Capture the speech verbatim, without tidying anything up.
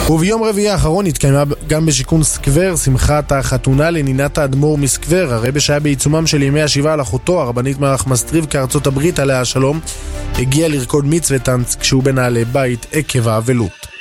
וביום רביעי האחרון התקיימה גם בשיכון סקוור שמחת החתונה לנינת האדמו"ר מסקוור, הרבי שהיה בעיצומם של ימי השבעה על אחותו, הרבנית מלך מסטריב כארצות הברית עליה השלום, הגיע לרקוד מצווה טנץ כשהוא בנעלי בית עקב האבלות.